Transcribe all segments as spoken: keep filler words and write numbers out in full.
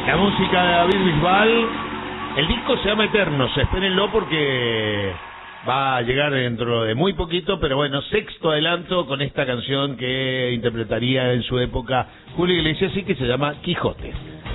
La música de David Bisbal. El disco se llama Eternos, espérenlo porque va a llegar dentro de muy poquito, pero bueno, sexto adelanto con esta canción que interpretaría en su época Julio Iglesias y que se llama Quijote.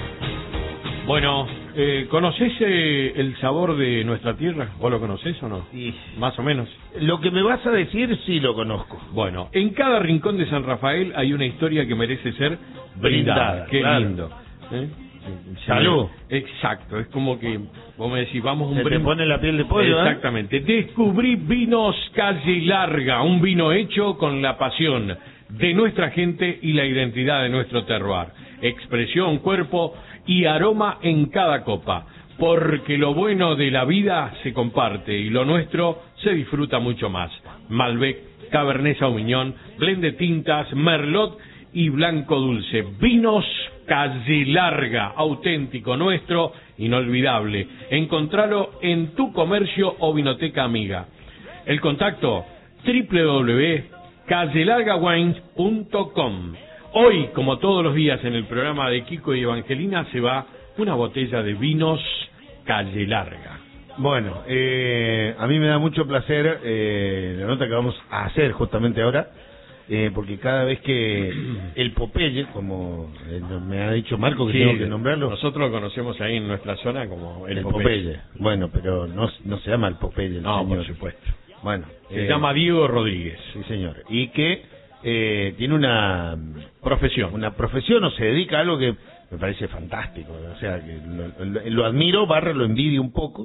Bueno, eh, ¿conocés eh, el sabor de nuestra tierra? ¿Vos lo conocés o no? Y más o menos. Lo que me vas a decir sí lo conozco. Bueno, en cada rincón de San Rafael hay una historia que merece ser brindada. Brindada, Qué claro. lindo. ¿Eh? Salud. Exacto, es como que vos me decís, vamos a un Se te brindis. pone la piel de pollo, ¿eh? Exactamente. Descubrí Vinos Calle Larga, un vino hecho con la pasión de nuestra gente y la identidad de nuestro terroir. Expresión, cuerpo y aroma en cada copa. Porque lo bueno de la vida se comparte y lo nuestro se disfruta mucho más. Malbec, Cabernet Sauvignon, blend de tintas, Merlot y Blanco Dulce. Vinos Calle Larga, auténtico, nuestro, inolvidable. Encontralo en tu comercio o vinoteca amiga. El contacto doble u doble u doble u punto calle larga wines punto com. Hoy, como todos los días en el programa de Kiko y Evangelina, se va una botella de vinos Calle Larga. Bueno, eh, a mí me da mucho placer eh, la nota que vamos a hacer justamente ahora. Eh, porque cada vez que el Popeye, como eh, me ha dicho Marco que Sí, tengo que nombrarlo, nosotros lo conocemos ahí en nuestra zona como el, el Popeye. Popeye. Bueno, pero no, no se llama el Popeye, el No, señor. por supuesto. Bueno, Se eh, llama Diego Rodríguez. sí, señor. Y que eh, tiene una Profesión. una profesión o se dedica a algo que me parece fantástico. O sea, que lo, lo, lo admiro, barra lo envidio un poco.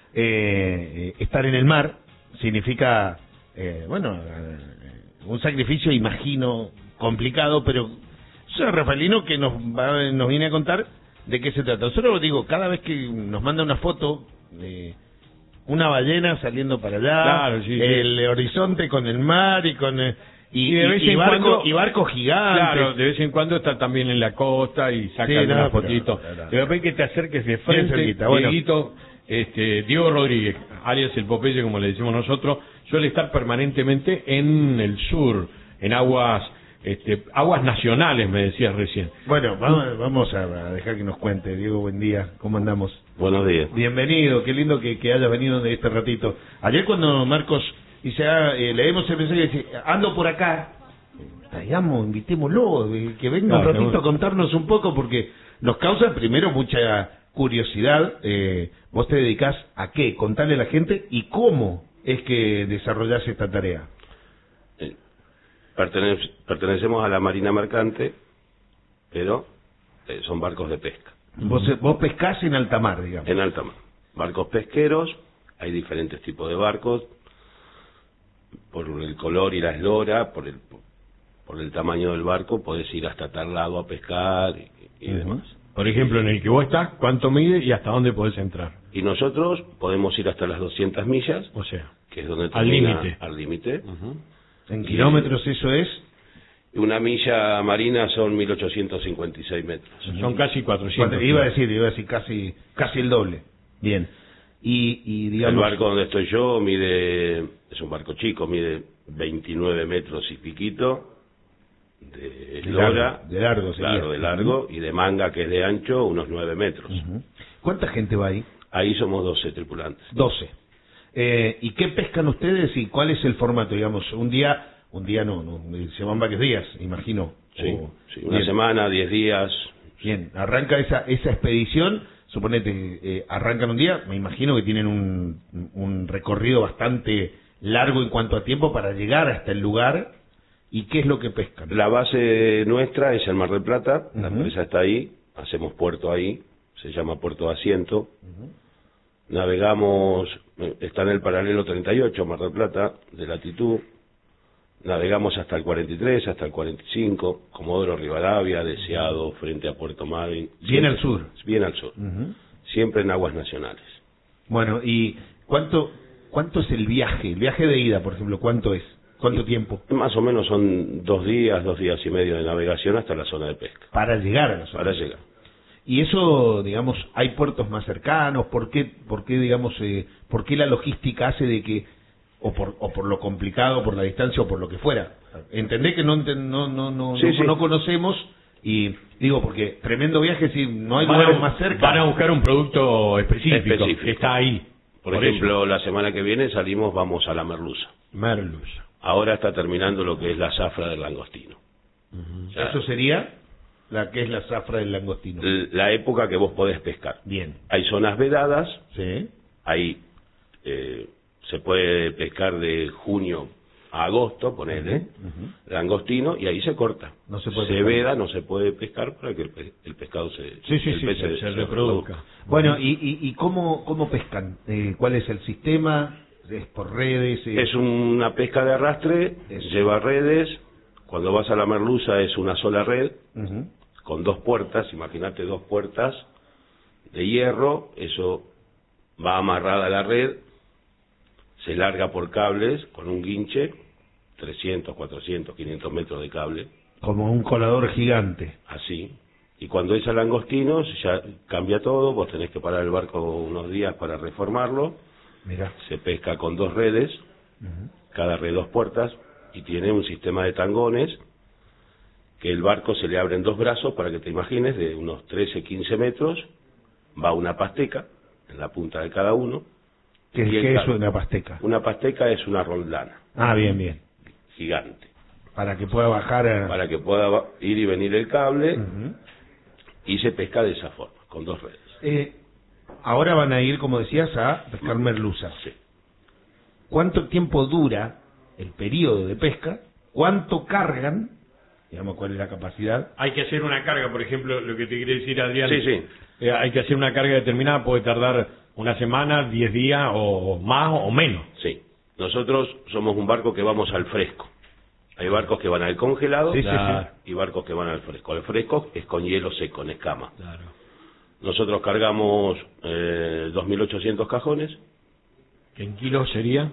Eh, eh, estar en el mar significa, eh, bueno, eh, un sacrificio, imagino, complicado, pero soy rafaelino que nos va, nos viene a contar de qué se trata. Solo digo, cada vez que nos manda una foto de una ballena saliendo para allá, Claro, sí, sí. el horizonte con el mar y con el, y, Y de vez y, y en barco, cuando- y barcos gigantes. Claro, de vez en cuando está también en la costa y saca Sí, una no, fotito. pero- pero- De repente que te acerques de frente, cerquita, bueno. Dieguito, este, Diego Rodríguez, alias el Popeye, como le decimos nosotros, suele estar permanentemente en el sur, en aguas, este, aguas nacionales, me decías recién. Bueno, vamos, vamos a dejar que nos cuente. Diego, buen día, ¿cómo andamos? Buenos días. Bienvenido, qué lindo que, que hayas venido de este ratito. Ayer cuando Marcos dice, ah, eh, leemos el mensaje y dice, ando por acá, traigamos, invitémoslo, eh, que venga Claro, un ratito no. a contarnos un poco, porque nos causa primero mucha curiosidad. Eh, vos te dedicás a qué, contarle a la gente y cómo es que desarrollás esta tarea. Eh, pertene- pertenecemos a la Marina Mercante, pero eh, son barcos de pesca, Vos, vos pescás en alta mar, digamos. en alta mar. Barcos pesqueros, hay diferentes tipos de barcos, por el color y la eslora, por el, por el tamaño del barco, podés ir hasta tal lado a pescar y, y Ujú. demás. Por ejemplo, en el que vos estás, ¿cuánto mide y hasta dónde podés entrar? Y nosotros podemos ir hasta las doscientas millas, O sea, que es donde Al termina límite. al límite. ujú. En kilómetros eso es. Una milla marina son mil ochocientos cincuenta y seis metros. Son casi cuatrocientos. Cuando- iba a decir, iba a decir casi, casi el doble. Bien. Y, y digamos. El barco donde estoy yo mide, es un barco chico, mide veintinueve metros y piquito de De eslora, largo, de largo sería. claro, de largo, y de manga, que es de ancho, unos nueve metros. Ujú. ¿Cuánta gente va ahí? Ahí somos doce tripulantes. doce. Eh, ¿Y qué pescan ustedes y cuál es el formato? Digamos, un día, un día no, no se van varios días, imagino. Sí, O- sí, una bien. semana, diez días. Bien, arranca esa esa expedición, suponete, eh, arrancan un día, me imagino que tienen un, un recorrido bastante largo en cuanto a tiempo para llegar hasta el lugar. ¿Y qué es lo que pescan? La base nuestra es el Mar del Plata, la Ujú. empresa está ahí, hacemos puerto ahí, se llama Puerto de Asiento. Navegamos, eh, está en el paralelo treinta y ocho, Mar del Plata, de latitud. Navegamos hasta el cuarenta y tres, hasta el cuarenta y cinco, Comodoro Rivadavia, Deseado, frente a Puerto Madryn. Bien Siempre- al sur. Bien al sur. Ujú. Siempre en aguas nacionales. Bueno, ¿y cuánto cuánto es el viaje? El viaje de ida, por ejemplo, ¿cuánto es? ¿Cuánto tiempo? Más o menos son dos días, dos días y medio de navegación hasta la zona de pesca, Para llegar a la zona. para llegar. Y eso, digamos, hay puertos más cercanos. ¿Por qué, por qué digamos, eh, por qué la logística hace de que, o por, o por lo complicado, por la distancia o por lo que fuera? Entendé que no enten- no no no, Sí, no, sí. no conocemos Y digo, porque tremendo viaje, si no hay Van lugares a, más cerca. van a buscar un producto específico, Específico. que está ahí. Por, por ejemplo, eso. La semana que viene salimos, vamos a la merluza. Merluza. Ahora está terminando lo que es la zafra del langostino. Uh-huh. O sea, eso sería la que es la zafra del langostino. La época que vos podés pescar. Bien. Hay zonas vedadas. Sí. Ahí eh, se puede pescar de junio a agosto, ponele, uh-huh, uh-huh. langostino, y ahí se corta. No se puede se pescar. veda, no se puede pescar para que el, pe el pescado se, sí, sí, el sí, pez se, se, se se reproduzca. Bueno, ¿y, y, y cómo, cómo pescan? Eh, ¿Cuál es el sistema? ¿Es por redes? ¿Es, es una pesca de arrastre, Eso. lleva redes. Cuando vas a la merluza es una sola red, uh-huh. con dos puertas, imagínate dos puertas de hierro, eso va amarrada a la red, se larga por cables con un guinche, trescientos, cuatrocientos, quinientos metros de cable. Como un colador gigante. Así. Y cuando es a langostinos ya cambia todo, vos tenés que parar el barco unos días para reformarlo. Mirá. Se pesca con dos redes, uh-huh. cada red dos puertas, y tiene un sistema de tangones, que el barco se le abren dos brazos, para que te imagines, de unos trece, quince metros, va una pasteca, en la punta de cada uno. ¿Qué, ¿qué es una pasteca? Una pasteca es una roldana. Ah, bien, bien. Gigante. Para que pueda bajar... A... Para que pueda ir y venir el cable, uh-huh. y se pesca de esa forma, con dos redes. Eh, ahora van a ir, como decías, a pescar merluza. Sí. ¿Cuánto tiempo dura el periodo de pesca? ¿Cuánto cargan? Digamos, ¿cuál es la capacidad? Hay que hacer una carga, por ejemplo, lo que te quiere decir Adrián. Sí, sí. Eh, hay que hacer una carga determinada, puede tardar una semana, diez días, o más o menos. Sí. Nosotros somos un barco que vamos al fresco. Hay barcos que van al congelado, sí, claro. y barcos que van al fresco. Al fresco es con hielo seco, en escama. Claro. Nosotros cargamos eh, dos mil ochocientos cajones. ¿En kilos sería?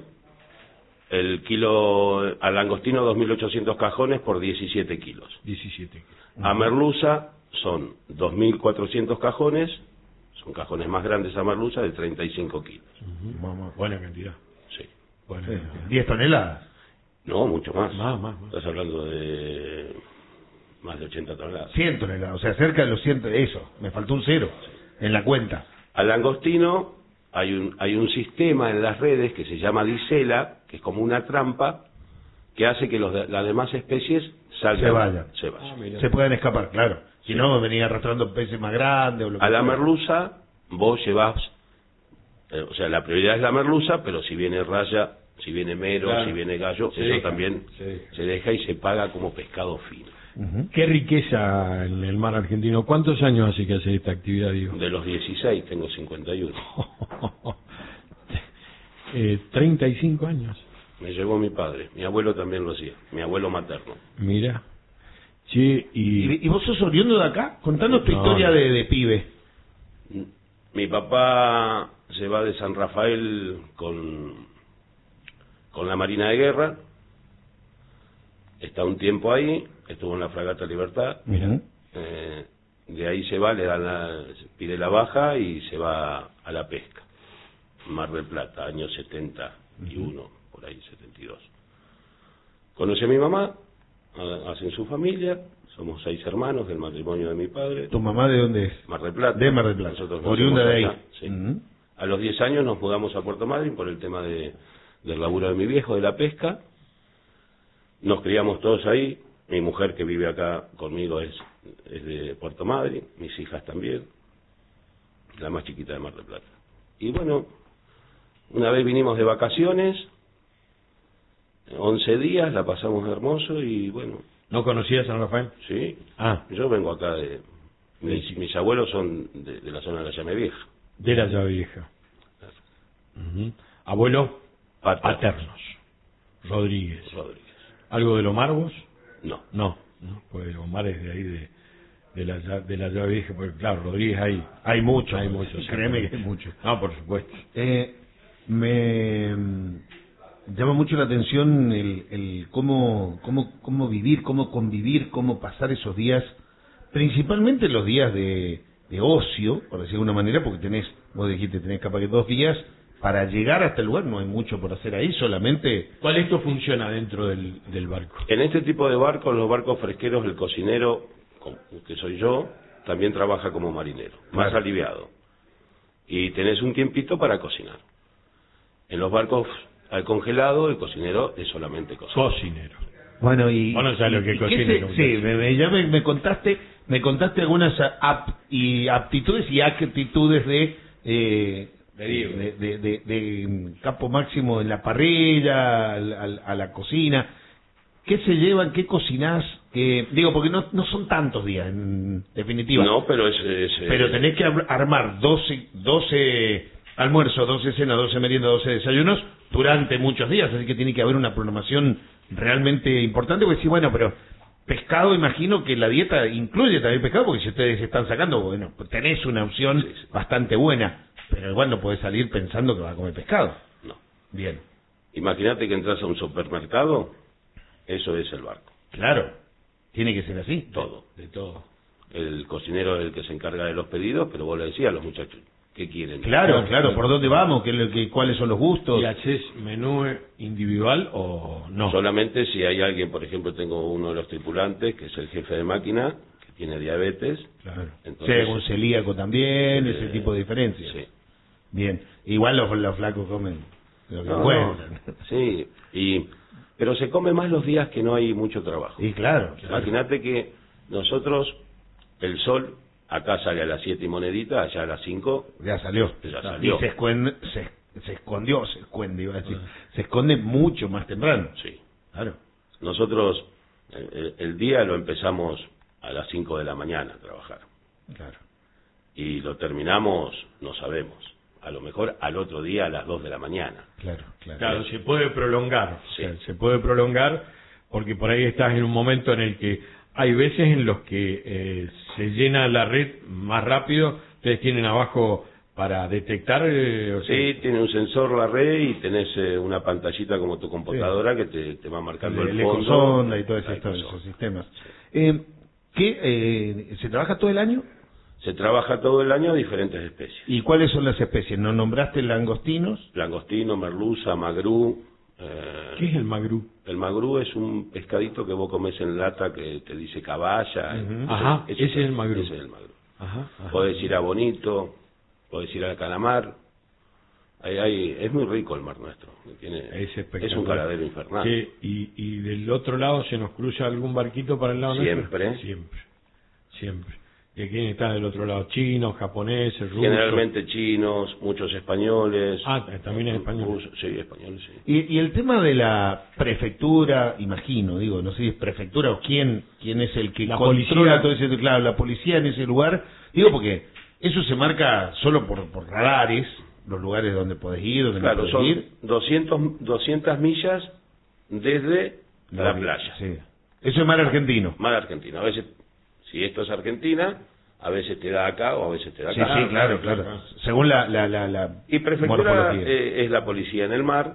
El kilo al langostino, dos mil ochocientos cajones por diecisiete kilos. diecisiete kilos. A merluza son dos mil cuatrocientos cajones, son cajones más grandes a merluza, de treinta y cinco kilos. Uh-huh. Buena cantidad. Sí. Buena Sí. cantidad. diez toneladas. No, mucho más. Más, más, más. Estás hablando de más de ochenta toneladas. cien toneladas, o sea, cerca de los cien, eso, me faltó un cero en la cuenta. Al langostino hay un, hay un sistema en las redes que se llama disela, que es como una trampa, que hace que los de, las demás especies salgan. Se vayan. Se vayan. Ah, Se pueden escapar, claro. Si Sí. no, venía arrastrando peces más grandes o lo que A la fuera. merluza vos llevás, eh, o sea, la prioridad es la merluza, pero si viene raya, si viene mero, Claro. si viene gallo, Se eso deja, también se deja. se deja y se paga como pescado fino. Uh-huh. Qué riqueza en el mar argentino. ¿Cuántos años hace que hace esta actividad, Diego? De los dieciséis tengo cincuenta y uno. eh, treinta y cinco años. Me llevó mi padre, mi abuelo también lo hacía, mi abuelo materno. Mira. Sí, y... ¿Y, y vos sos oriundo de acá? Contanos tu No, historia no. de, de pibe. Mi papá se va de San Rafael con, con la Marina de Guerra, está un tiempo ahí, estuvo en la Fragata Libertad, Uh-huh. eh, de ahí se va, le dan la, pide la baja y se va a la pesca. Mar del Plata, año setenta y uno, uh-huh. por ahí, setenta y dos. Conoce a mi mamá, a- hacen su familia, somos seis hermanos del matrimonio de mi padre. ¿Tu mamá de dónde es? Mar del Plata. De Mar del Plata. Nosotros Oriunda de ahí. nacimos acá, sí. Uh-huh. A los diez años nos mudamos a Puerto Madryn por el tema de, del laburo de mi viejo, de la pesca. Nos criamos todos ahí. Mi mujer, que vive acá conmigo, es, es de Puerto Madryn. Mis hijas también. La más chiquita de Mar del Plata. Y bueno, una vez vinimos de vacaciones, once días, la pasamos hermoso y bueno, ¿No conocías a San Rafael? sí. Ah, Yo vengo acá de... Mis, mis abuelos son de, de la zona de la Llame Vieja. de la llave vieja. Ujú. Abuelo Paternos. paternos. Rodríguez. Rodríguez. ¿Algo de Lomar vos? No. No, no, pues Lomar es de ahí, de, de, la, lla- de la llave vieja, porque claro, Rodríguez hay... Hay mucho. Hay muchos. Créeme que hay mucho. No, por supuesto. Eh, me mm, llama mucho la atención el, el cómo, cómo, cómo vivir, cómo convivir, cómo pasar esos días, principalmente los días de, de ocio, por decir de alguna manera, porque tenés, vos dijiste, tenés capaz que dos días, para llegar hasta el lugar no hay mucho por hacer ahí, solamente... ¿Cuál esto funciona dentro del, del barco? En este tipo de barcos, los barcos fresqueros, el cocinero que soy yo, también trabaja como marinero, más Claro. aliviado. Y tenés un tiempito para cocinar. En los barcos al congelado, el cocinero es solamente cocinero. Cocinero. Bueno, y... Bueno, ya lo que y- cocina, ¿qué ¿no? se- Sí, me, me- ya me, me contaste me contaste algunas ap, y aptitudes y actitudes de... Eh, De Diego. de, de, de- de capo máximo en la parrilla, al- al- a la cocina. ¿Qué se llevan? ¿Qué cocinás? Eh, digo, porque no, no son tantos días, en definitiva. No, pero es... es, Pero eh, tenés que ar- armar doce, doce almuerzos, doce cenas, doce meriendas, doce desayunos durante muchos días, así que tiene que haber una programación realmente importante, porque sí, bueno, pero pescado, imagino que la dieta incluye también pescado, porque si ustedes están sacando, bueno, tenés una opción Sí, sí. bastante buena, pero igual no podés salir pensando que vas a comer pescado. No. Bien, Imagínate que entras a un supermercado, eso es el barco, claro, tiene que ser así. todo. De todo. El cocinero es el que se encarga de los pedidos, pero vos le decías a los muchachos, ¿qué quieren? Claro, claro, ¿por dónde vamos? ¿Qué, es lo que- ¿Cuáles son los gustos? ¿Y haces menú individual o no? Solamente si hay alguien, por ejemplo, tengo uno de los tripulantes, que es el jefe de máquina, que tiene diabetes. Claro. Entonces- Si hay algún celíaco también, Eh, ese tipo de diferencias. Sí. Bien, igual los, los flacos comen lo que No, encuentran. sí, y, pero se come más los días que no hay mucho trabajo. Y claro, claro. Imagínate que nosotros, el sol, acá sale a las siete y monedita, allá a las cinco, Ya salió. Ya salió. Y se, escuen- se, se escondió, se esconde, iba a decir. Se esconde mucho más temprano. sí. Claro. Nosotros el, el- el día lo empezamos a las cinco de la mañana a trabajar. Claro. Y lo terminamos, no sabemos. A lo mejor al otro día a las dos de la mañana. Claro, claro. Claro, se puede prolongar. Sí. O sea, se puede prolongar porque por ahí estás en un momento en el que hay veces en los que eh, se llena la red más rápido. Ustedes tienen abajo para detectar. Eh, o sea, Sí, tiene un sensor la red y tenés eh, una pantallita como tu computadora que te, te va marcando el, el, el fondo. ecosonda y todos La esos, ecosonda. esos sistemas. Eh, ¿qué, eh, ¿Se trabaja todo el año? Se trabaja todo el año diferentes especies. ¿Y cuáles son las especies? ¿No nombraste langostinos? Langostino, merluza, magrú. eh, ¿Qué es el magrú? El magrú es un pescadito que vos comés en lata que te dice caballa. Ujú. Ese- Ajá, ese es el magrú. Ese es el magrú. Ajá, ajá. Podés ir a Bonito, podés ir a calamar. Ahí, ahí, es muy rico el mar nuestro. Tiene, Es espectacular. es un caladero infernal. Sí, y, y del otro lado se nos cruza algún barquito para el lado Siempre. nuestro. Siempre. Siempre. ¿Y quién está del otro lado? Chinos, japoneses, rusos. Generalmente chinos, muchos españoles. Ah, también es español. rusos, sí, españoles, sí. Y, y el tema de la prefectura, imagino, digo, no sé si es prefectura o quién, quién es el que La controla policía. todo ese, claro, la policía en ese lugar, digo porque eso se marca solo por, por radares, los lugares donde podés ir, donde Claro, no son podés ir. doscientos, doscientas millas desde la, playa. Sí. Eso es mar argentino. Mar Argentina. A veces, si esto es Argentina, a veces te da acá o a veces te da Sí, acá. sí, claro, claro. Según la, la, la, la Y prefectura morfología. eh, es la policía en el mar.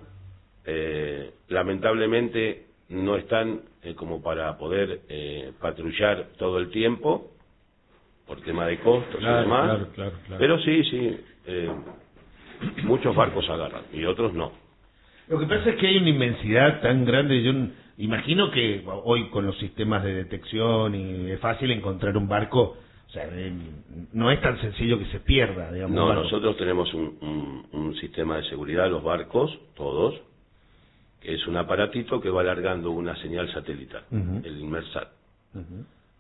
Eh, lamentablemente no están eh, como para poder eh, patrullar todo el tiempo por tema de costos Claro, y demás. claro, claro, claro. Pero sí, sí, eh, muchos barcos agarran y otros no. Lo que pasa es que hay una inmensidad tan grande. Yo n- imagino que hoy con los sistemas de detección y es fácil encontrar un barco. O sea, eh, no es tan sencillo que se pierda, digamos. No, un barco. nosotros tenemos un, un- un sistema de seguridad, los barcos, todos, que es un aparatito que va alargando una señal satelital, Ujú. el Inmersat. Ujú.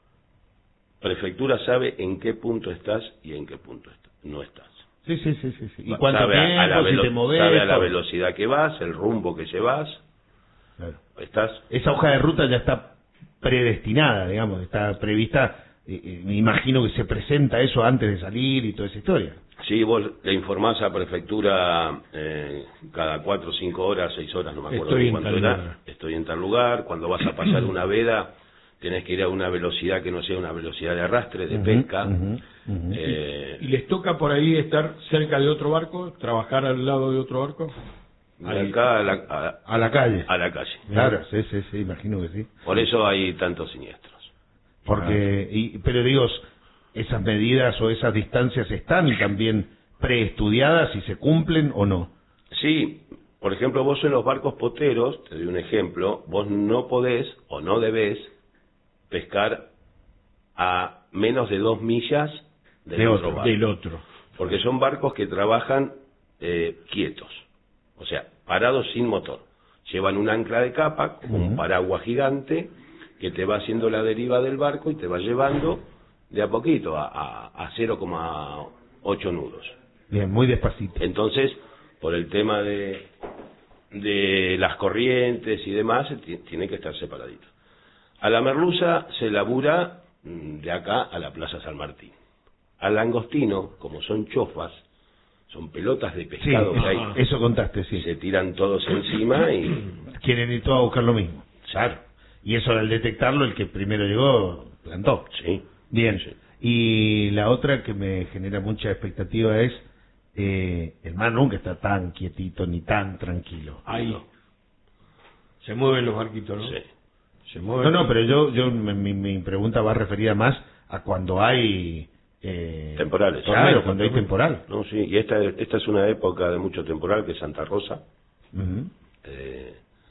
Prefectura sabe en qué punto estás y en qué punto est- no estás. Sí, sí, sí, sí, sí. ¿Y cuánto sabe a- a la tiempo, si velo- te movés? sabe a la todo. velocidad que vas, el rumbo que llevas, Claro. estás. Esa hoja de ruta ya está predestinada, digamos, está prevista. eh, eh, me imagino que se presenta eso antes de salir y toda esa historia. Sí, vos le informás a prefectura eh, cada cuatro, cinco horas, seis horas, no me acuerdo Estoy de en cuánto tal era. lugar. Estoy en tal lugar. Cuando vas a pasar una veda, tenés que ir a una velocidad que no sea una velocidad de arrastre, de Ujú, pesca. ujú, ujú. Eh, ¿Y les toca por ahí estar cerca de otro barco? ¿Trabajar al lado de otro barco? de acá a la, a, A la calle. a la calle. Claro, sí, sí, sí, imagino que sí. Por eso hay tantos siniestros. Porque, y, pero digo, esas medidas o esas distancias están también preestudiadas y se cumplen o no. Sí, por ejemplo, vos en los barcos poteros, te doy un ejemplo, vos no podés o no debés pescar a menos de dos millas del De otro otro, barco. Del otro. Porque son barcos que trabajan eh, quietos, o sea, parados sin motor. Llevan un ancla de capa, como un paraguas gigante, que te va haciendo la deriva del barco y te va llevando de a poquito a, a, a cero coma ocho nudos. Bien, muy despacito. Entonces, por el tema de, de las corrientes y demás, t- tiene que estar separadito. A la merluza se labura mm, de acá a la Plaza San Martín. Al langostino, como son chofas, son pelotas de Sí, pescado que hay, eso contaste, sí. se tiran todos encima y... Quieren ir todos a buscar lo mismo. Claro. Y eso al detectarlo, el que primero llegó, plantó. Sí. Bien. Sí. Y la otra que me genera mucha expectativa es, eh, el mar nunca está tan quietito ni tan tranquilo. Ahí. Se mueven los barquitos, ¿no? Sí. Se mueven. No, no, pero yo, yo mi, mi- mi pregunta va referida más a cuando hay... Eh, Temporales. Claro, Claro, cuando hay temporal. No, sí, y esta, esta es una época de mucho temporal, que es Santa Rosa. Ujú. Eh,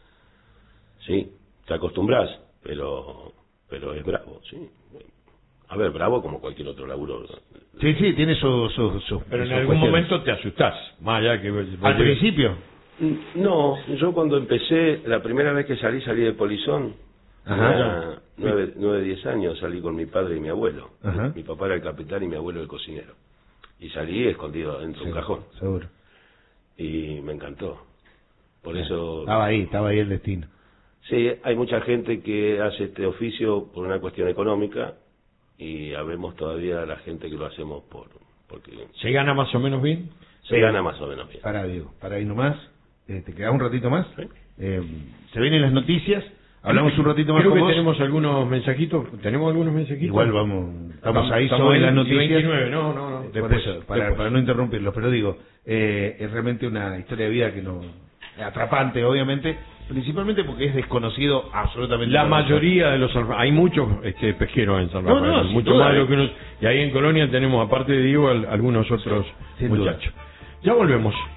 sí, te acostumbras, pero pero es bravo, sí. A ver, bravo como cualquier otro laburo. Sí, sí, tiene su... su, su- Pero en sus algún cuestiones. momento te asustás, más allá que... Al principio. No, yo cuando empecé, la primera vez que salí, salí de Polizón. Ajá. Era nueve, nueve, diez años, salí con mi padre y mi abuelo. Ajá. Mi papá era el capitán y mi abuelo el cocinero. Y salí escondido dentro de un cajón. Seguro. Y me encantó. Por eso... Estaba ahí, estaba ahí el destino. Sí, hay mucha gente que hace este oficio por una cuestión económica y habemos todavía la gente que lo hacemos por porque ¿Se gana más o menos bien? se gana más o menos bien. Para, Diego, para ahí nomás. Eh, ¿Te quedás un ratito más? Sí. Eh, se vienen las noticias. Hablamos un ratito más Creo con que vos. tenemos algunos mensajitos. ¿Tenemos algunos mensajitos? Igual vamos, estamos ahí Estamos sobre en las el noticias. veintinueve, no, no, no. Por Después, eso, para, después. para no interrumpirlos, pero digo, eh, es realmente una historia de vida que no atrapante, obviamente, principalmente porque es desconocido absolutamente. La todo. mayoría de los San Ra- hay muchos este, pesqueros en San No, Rafael, no, sin mucho duda, más de eh. lo que unos, y ahí en Colonia tenemos, aparte de Diego, al- algunos otros sin duda. muchachos. Ya volvemos.